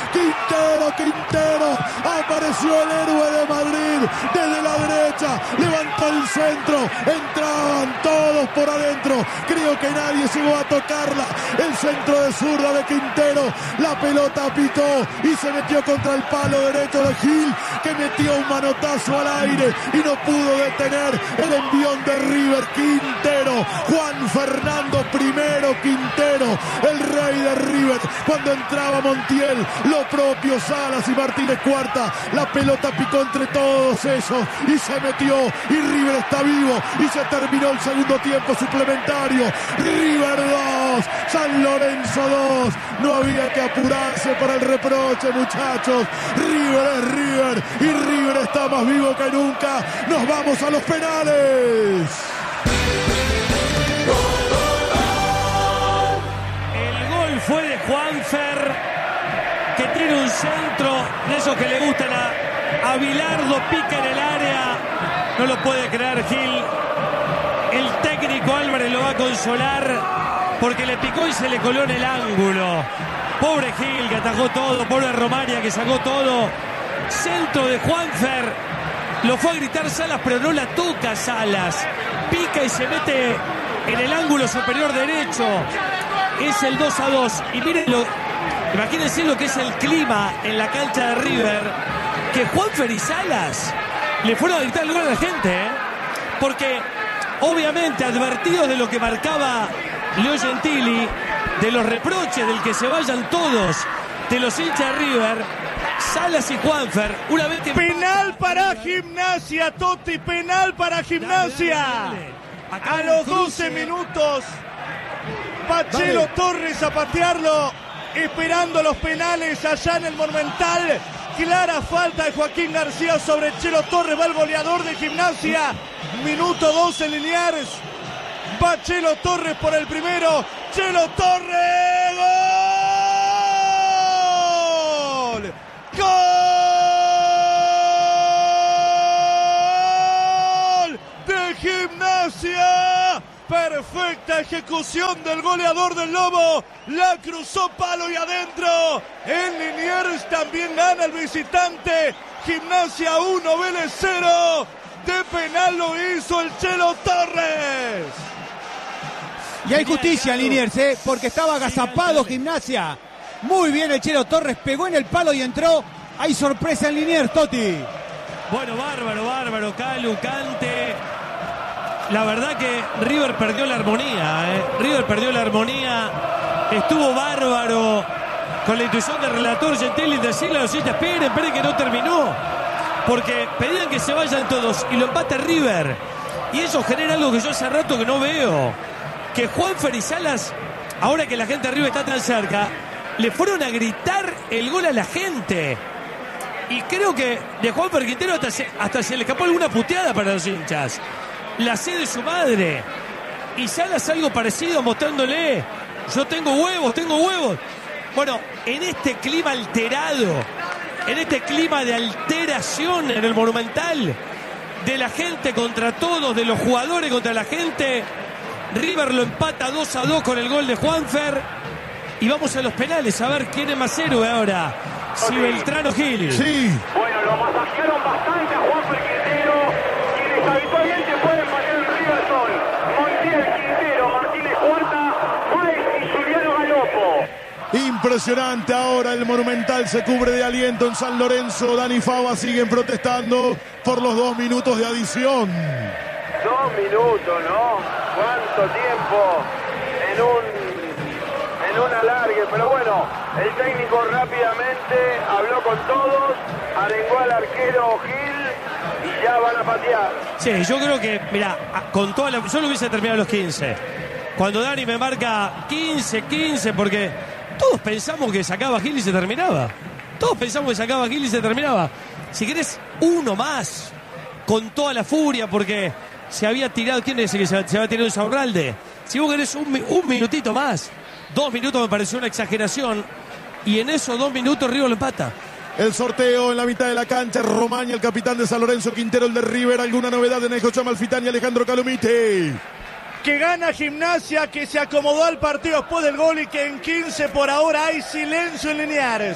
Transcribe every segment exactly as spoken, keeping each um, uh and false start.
Quintero, Quintero, apareció el héroe de Madrid, desde la derecha, levantó el centro, entraban todos por adentro, creo que nadie llegó a tocarla, el centro de zurda de Quintero, la pelota pitó y se metió contra el palo derecho de Gil, que metió un manotazo al aire y no pudo detener el envión de River. Quintero, Juan Fernando primero Quintero, el rey de River, cuando entraba Montiel, lo propio Salas y Martínez Cuarta, la pelota picó entre todos ellos y se metió y River está vivo y se terminó el segundo tiempo suplementario. River dos, San Lorenzo dos, no había que apurarse para el reproche, muchachos. River es River y River está más vivo que nunca. Nos vamos a los penales. El gol fue de Juanfer, que tiene un centro de esos que le gustan a, a Bilardo, pica en el área, no lo puede creer Gil. El técnico Álvarez lo va a consolar porque le picó y se le coló en el ángulo. Pobre Gil, que atajó todo, pobre Romaria, que sacó todo. Centro de Juanfer, lo fue a gritar Salas, pero no la toca Salas. Pica y se mete en el ángulo superior derecho. Es el dos a dos. Y miren lo, imagínense lo que es el clima en la cancha de River, que Juanfer y Salas le fueron a gritar el gol a la gente, ¿eh? Porque obviamente advertidos de lo que marcaba Leo Gentili, de los reproches, del que se vayan todos, de los hinchas de River, Salas y Juanfer, una vez que... Penal para Gimnasia, Totti, penal para Gimnasia. Dale, dale, dale. A los doce minutos, Pachelo Dale. Torres a patearlo, esperando los penales allá en el Monumental. Clara falta de Joaquín García sobre Chelo Torres, va el goleador de Gimnasia. Minuto doce en Liniers. Va Chelo Torres por el primero. Chelo Torres, ¡gol! ¡Gol de Gimnasia! Perfecta ejecución del goleador del Lobo. La cruzó palo y adentro. En Liniers también gana el visitante. Gimnasia uno, Vélez cero. De penal lo hizo el Chelo Torres. Y hay justicia en Liniers, ¿eh? Porque estaba agazapado Gimnasia. Muy bien el Chelo Torres, pegó en el palo y entró. Hay sorpresa en Liniers, Totti. Bueno, bárbaro, bárbaro, Calu, Cante. La verdad que River perdió la armonía, ¿eh? River perdió la armonía. Estuvo bárbaro con la intuición del relator Gentili decirle a los hinchas, esperen, esperen que no terminó. Porque pedían que se vayan todos y lo empata River. Y eso genera algo que yo hace rato que no veo. Que Juanfer y Salas, ahora que la gente de River está tan cerca, le fueron a gritar el gol a la gente. Y creo que de Juanfer Quintero hasta se, hasta se le escapó alguna puteada para los hinchas. La sed de su madre. Y Salas algo parecido, mostrándole, yo tengo huevos, tengo huevos. Bueno, en este clima alterado, en este clima de alteración en el Monumental, de la gente contra todos, de los jugadores contra la gente, River lo empata dos a dos con el gol de Juanfer. Y vamos a los penales, a ver quién es más héroe ahora, si Beltrán o Gil. Sí. Bueno, lo masajearon bastante a Juanfer Quintero, quienes habitualmente pueden patear el River son Montiel, Quintero, Martínez Cuarta, Páez y Juliano Galopo. Impresionante, ahora el Monumental se cubre de aliento en San Lorenzo. Dani Fava siguen protestando por los dos minutos de adición. Dos minutos, ¿no? ¿Cuánto tiempo en un en un alargue? Pero bueno, el técnico rápidamente habló con todos, arengó al arquero Gil y ya van a patear. Sí, yo creo que, mira, con toda la... yo lo hubiese terminado a los quince. Cuando Dani me marca quince, quince, porque todos pensamos que sacaba Gil y se terminaba. Todos pensamos que sacaba Gil y se terminaba. Si querés, uno más, con toda la furia, porque se había tirado... ¿Quién dice que se, se había tirado un Saurralde? Si vos querés un, un minutito más, dos minutos me pareció una exageración, y en esos dos minutos River lo empata. El sorteo en la mitad de la cancha, Romaña, el capitán de San Lorenzo, Quintero, el de River. ¿Alguna novedad en el Cocha Amalfitani y Alejandro Calumite? Que gana Gimnasia, que se acomodó al partido después del gol y que en quince por ahora hay silencio en Liniers.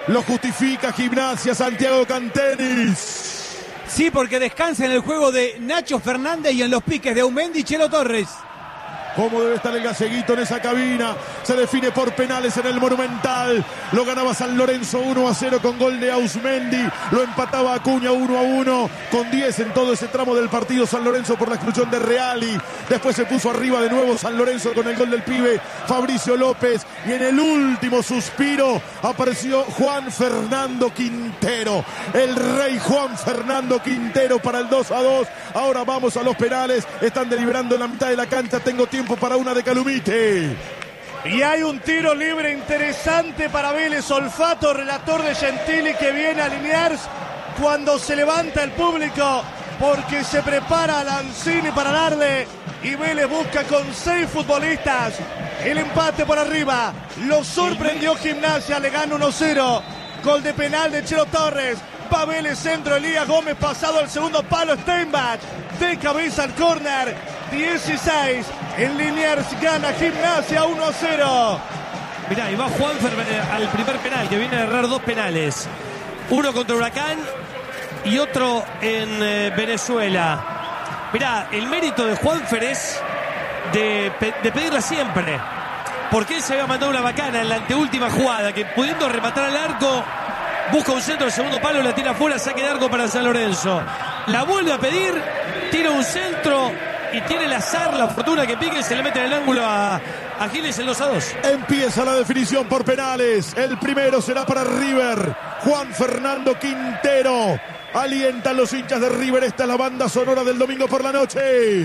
Lo justifica Gimnasia Santiago Cantenis. Sí, porque descansa en el juego de Nacho Fernández y en los piques de Aumendi y Chelo Torres. Cómo debe estar el galleguito en esa cabina. Se define por penales en el Monumental. Lo ganaba San Lorenzo uno a cero con gol de Ausmendi. Lo empataba Acuña uno a uno con diez en todo ese tramo del partido. San Lorenzo por la exclusión de Reali. Después se puso arriba de nuevo San Lorenzo con el gol del pibe Fabricio López. Y en el último suspiro apareció Juan Fernando Quintero. El rey Juan Fernando Quintero para el dos a dos. Ahora vamos a los penales. Están deliberando en la mitad de la cancha. Tengo tiempo para una de Calumite. Y hay un tiro libre interesante para Vélez. Olfato, relator de Gentili, que viene a alinearse cuando se levanta el público, porque se prepara Lanzini para darle. Y Vélez busca con seis futbolistas el empate por arriba. Lo sorprendió Gimnasia, le gana uno cero. Gol de penal de Chelo Torres. Va Vélez, centro, Elías Gómez, pasado al segundo palo, Steinbach de cabeza al córner. dieciséis en Liniers, gana Gimnasia uno a cero. Mirá, y va Juanfer eh, al primer penal, que viene a errar dos penales. Uno contra Huracán y otro en eh, Venezuela. Mirá, el mérito de Juanfer es de, de pedirla siempre. Porque él se había mandado una bacana en la anteúltima jugada, que pudiendo rematar al arco, busca un centro del segundo palo, la tira afuera, saque de arco para San Lorenzo. La vuelve a pedir, tira un centro y tiene el azar, la fortuna que pique y se le mete en el ángulo a, a Giles el dos a dos. Empieza la definición por penales. El primero será para River. Juan Fernando Quintero. Alientan los hinchas de River. Esta es la banda sonora del domingo por la noche.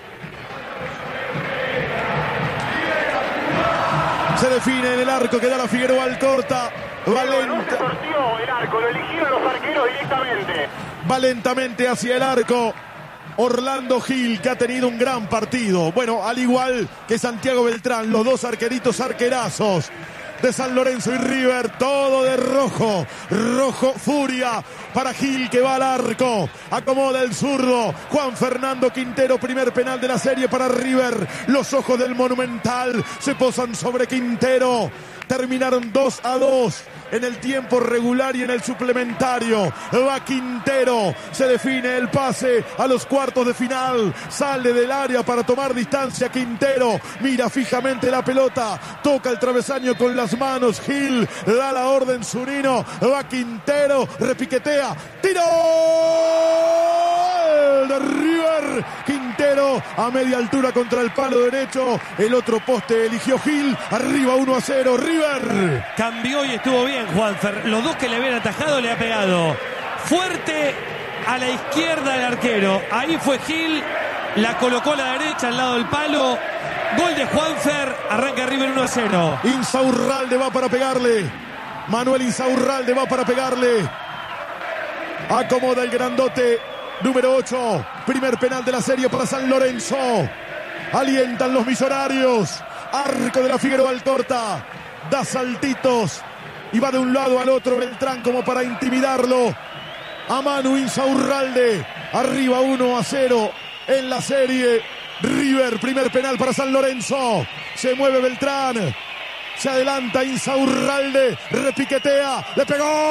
Se define en el arco que da la Figueroa Alcorta. Valenta. No se sortió el arco, lo eligieron los arqueros directamente. Va lentamente hacia el arco Orlando Gil, que ha tenido un gran partido. Bueno, al igual que Santiago Beltrán, los dos arqueritos arquerazos de San Lorenzo y River, todo de rojo, rojo furia para Gil, que va al arco, acomoda el zurdo, Juan Fernando Quintero, primer penal de la serie para River. Los ojos del Monumental se posan sobre Quintero. Terminaron dos a dos en el tiempo regular y en el suplementario. Va Quintero, se define el pase a los cuartos de final. Sale del área para tomar distancia Quintero. Mira fijamente la pelota, toca el travesaño con las manos. Gil da la orden Zunino. Va Quintero, repiquetea, tiro de River. Quintero a media altura contra el palo derecho. El otro poste eligió Gil. Arriba uno a cero River. Cambió y estuvo bien Juanfer. Los dos que le habían atajado le ha pegado fuerte a la izquierda del arquero. Ahí fue Gil, la colocó a la derecha al lado del palo. Gol de Juanfer. Arranca River uno a cero. Insaurralde va para pegarle. Manuel Insaurralde va para pegarle. Acomoda el grandote número ocho. Primer penal de la serie para San Lorenzo. Alientan los millonarios. Arco de la Figueroa Alcorta. Da saltitos y va de un lado al otro Beltrán como para intimidarlo a Manu Insaurralde. Arriba uno a cero en la serie. River, primer penal para San Lorenzo. Se mueve Beltrán. Se adelanta Insaurralde. Repiquetea. Le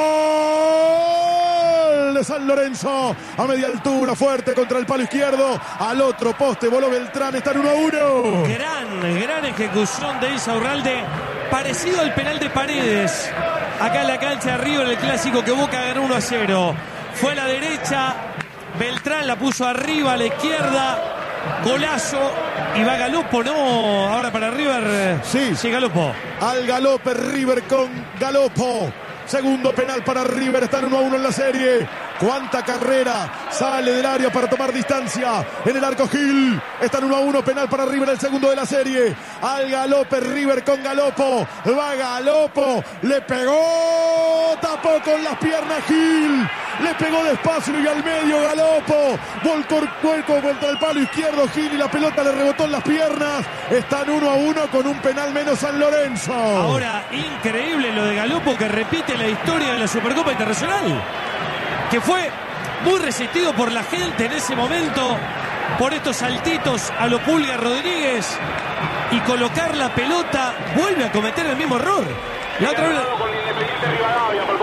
pegó de San Lorenzo. A media altura, fuerte contra el palo izquierdo. Al otro poste voló Beltrán. Está en uno a uno. Gran, gran ejecución de Insaurralde. Parecido al penal de Paredes. Acá en la cancha de River, el clásico que Boca ganó uno a cero. Fue a la derecha. Beltrán la puso arriba a la izquierda. Golazo. Y va Galopo, ¿no? Ahora para River. Sí. Sí, Galopo. Al galope River con Galopo. Segundo penal para River. Están uno a uno en la serie. Cuánta carrera. Sale del área para tomar distancia. En el arco Gil. Están uno a uno. Penal para River, el segundo de la serie. Al galope River con Galopo. Va Galopo. Le pegó. Tapó con las piernas Gil. Le pegó despacio y al medio Galopo. Volcó el cuerpo contra el palo izquierdo Gil y la pelota le rebotó en las piernas. Están uno a uno con un penal menos San Lorenzo. Ahora, increíble lo de Galopo, que repite la historia de la Supercopa Internacional. Que fue muy resistido por la gente en ese momento, por estos saltitos a lo Pulga Rodríguez, y colocar la pelota, vuelve a cometer el mismo error. La otra vez... con Independiente Rivadavia, por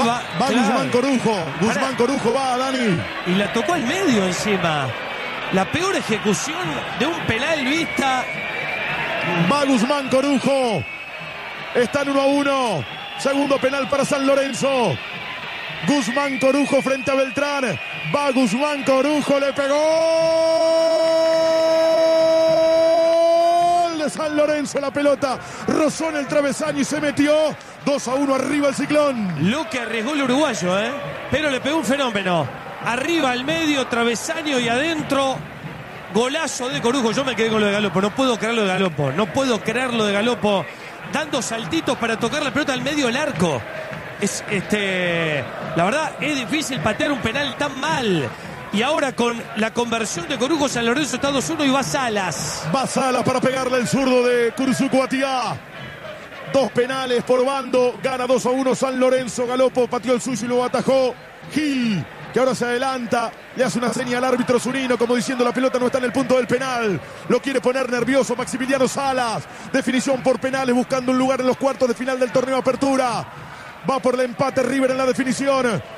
Va, va, va claro. Guzmán Corujo. Guzmán Pará. Corujo va, Dani. Y la tocó al medio encima. La peor ejecución de un penal vista. Va Guzmán Corujo. Están uno a uno. Segundo penal para San Lorenzo. Guzmán Corujo frente a Beltrán. Va Guzmán Corujo, le pegó. De San Lorenzo la pelota. Rozó en el travesaño y se metió. dos a uno arriba el Ciclón. Lo que arriesgó el uruguayo, ¿eh? Pero le pegó un fenómeno. Arriba, al medio, travesaño y adentro. Golazo de Corujo. Yo me quedé con lo de Galopo. No puedo creer lo de Galopo. No puedo creer lo de Galopo. Dando saltitos para tocar la pelota al medio del arco. Es, este, la verdad, es difícil patear un penal tan mal. Y ahora con la conversión de Corujo, San Lorenzo está dos uno y va Salas. Va Salas para pegarle el zurdo de Kurzuko Atiá. Dos penales por bando. Gana dos a uno San Lorenzo. Galopo pateó el suyo y lo atajó Gil, que ahora se adelanta. Le hace una señal al árbitro Zunino, como diciendo la pelota no está en el punto del penal. Lo quiere poner nervioso Maximiliano Salas. Definición por penales, buscando un lugar en los cuartos de final del torneo Apertura. Va por el empate River en la definición.